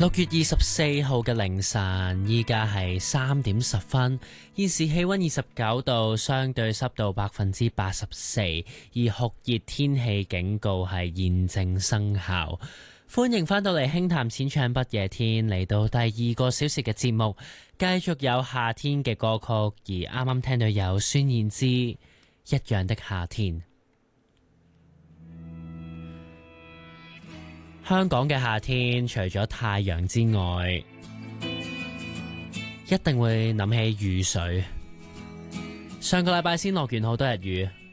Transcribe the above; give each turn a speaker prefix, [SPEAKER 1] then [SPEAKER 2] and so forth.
[SPEAKER 1] 6月24號嘅凌晨，依家係3:10，現時氣溫29度，相對濕度84%，而酷熱天氣警告係現正生效。歡迎返到嚟輕談淺唱不夜天，嚟到第2個小時嘅節目，繼續有夏天嘅歌曲，而啱啱聽到有孫燕姿《一樣的夏天》。香港嘅夏天除咗太陽之外，一定會諗起雨水。上個禮拜先落完好多日雨，